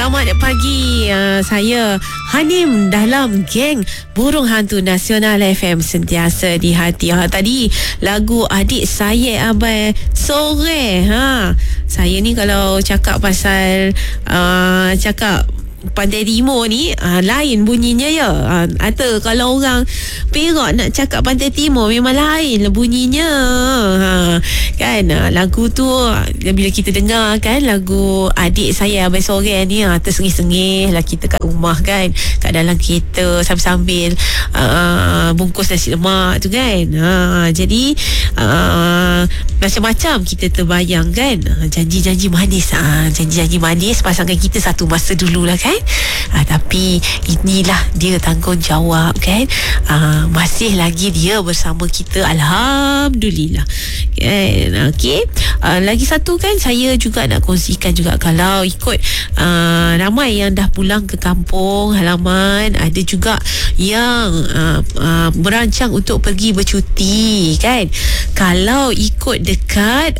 Selamat pagi, saya Hanim dalam geng Burung Hantu Nasional FM sentiasa di hati. Tadi lagu Adik Saya Abai Sore. Saya ni kalau cakap pasal cakap Pantai Timur ni lain bunyinya ya. Atau kalau orang Perak nak cakap Pantai Timur memang lain lah bunyinya. Kan lagu tu bila kita dengar kan lagu Adik Saya Abai Sore ni tersengih-sengih lah kita kat rumah kan, kat dalam kereta sambil-sambil bungkus nasi lemak tu kan. Jadi macam-macam kita terbayang kan, janji-janji manis, janji-janji manis pasangan kita satu masa dululah kan. Tapi inilah dia tanggungjawab kan. Masih lagi dia bersama kita, alhamdulillah kan. Okey, lagi satu kan saya juga nak kongsikan juga, kalau ikut ramai yang dah pulang ke kampung halaman, ada juga yang merancang untuk pergi bercuti kan. Kalau ikut dekat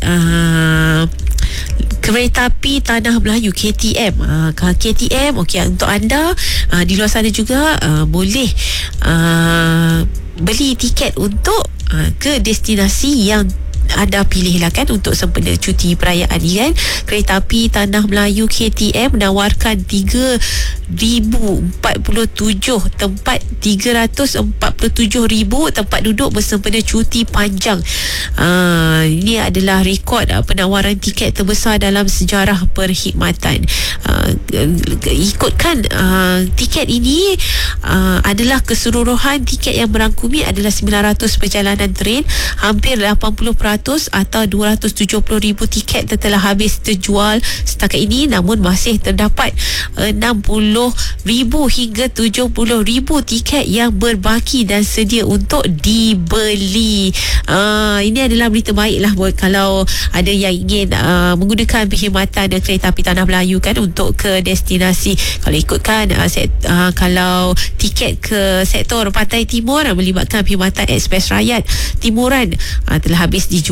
Kereta Api Tanah Melayu KTM, KTM okey, untuk anda di luar sana juga boleh beli tiket untuk ke destinasi yang anda pilih lah kan untuk sempena cuti perayaan ni kan. Kereta Api Tanah Melayu KTM menawarkan 3,047 tempat, 347,000 tempat duduk bersempena cuti panjang. Ini adalah rekod penawaran tiket terbesar dalam sejarah perkhidmatan. Ikutkan tiket ini adalah keseluruhan tiket yang merangkumi adalah 900 perjalanan train, hampir 80% atau 270,000 tiket telah habis terjual setakat ini, namun masih terdapat 60,000 hingga 70,000 tiket yang berbaki dan sedia untuk dibeli. Ini adalah berita baik lah buat kalau ada yang ingin menggunakan perkhidmatan Kereta Api Tanah Melayu kan untuk ke destinasi. Kalau ikutkan kalau tiket ke sektor Pantai Timur melibatkan perkhidmatan Express Rakyat Timuran telah habis dijual.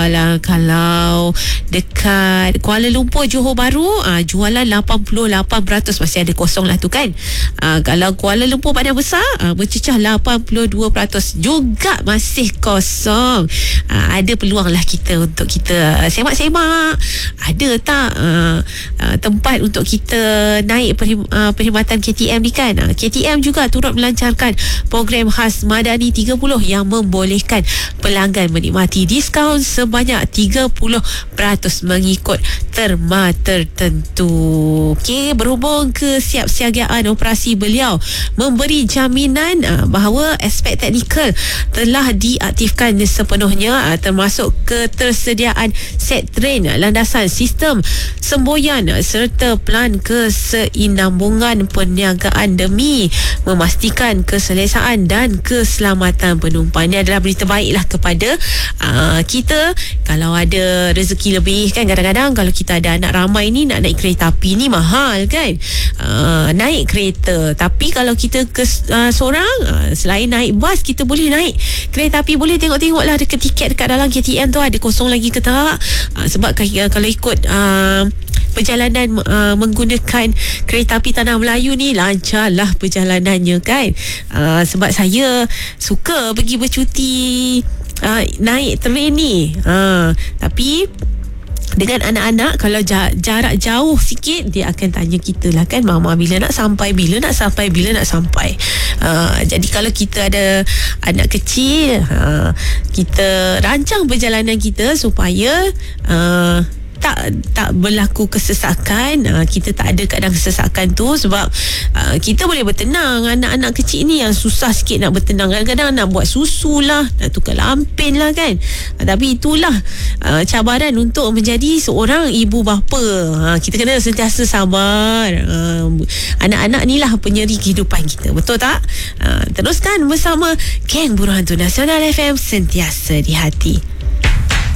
Kalau dekat Kuala Lumpur Johor Bahru jualan 88%, masih ada kosong lah tu kan. Kalau Kuala Lumpur Padang Besar bercecah 82% juga masih kosong. Ada peluang lah kita untuk kita semak-semak, ada tak tempat untuk kita naik perkhidmatan KTM ni kan. KTM juga turut melancarkan program khas Madani 30 yang membolehkan pelanggan menikmati diskaun sebanyak 30% mengikut terma tertentu. Okey, berhubung kesiapsiagaan operasi, beliau memberi jaminan bahawa aspek teknikal telah diaktifkan sepenuhnya, termasuk ketersediaan set train, landasan, sistem semboyan serta plan kesinambungan perniagaan demi memastikan keselesaan dan keselamatan penumpang. Ini adalah berita baiklah kepada kita. Kalau ada rezeki lebih kan, kadang-kadang kalau kita ada anak ramai ni, nak naik kereta api ni mahal kan, naik kereta. Tapi kalau kita seorang, selain naik bas, kita boleh naik kereta api, boleh tengok-tengok lah dekat tiket dekat dalam KTM tu ada kosong lagi ke tak. Sebab kalau ikut perjalanan menggunakan Kereta Api Tanah Melayu ni, lancarlah perjalanannya kan. Sebab saya suka pergi bercuti naik train ni. Tapi dengan anak-anak, kalau jarak jauh sikit, dia akan tanya kita lah kan, mama bila nak sampai, bila nak sampai, bila nak sampai. Jadi kalau kita ada anak kecil, kita rancang perjalanan kita supaya tak berlaku kesesakan. Kita tak ada kadang kesesakan tu, sebab kita boleh bertenang. Anak-anak kecil ni yang susah sikit nak bertenang, kadang-kadang nak buat susu lah, nak tukar lampin lah kan. Tapi itulah cabaran untuk menjadi seorang ibu bapa. Kita kena sentiasa sabar. Anak-anak ni lah penyeri kehidupan kita, betul tak? Teruskan bersama geng Burung Hantu Nasional FM, sentiasa di hati.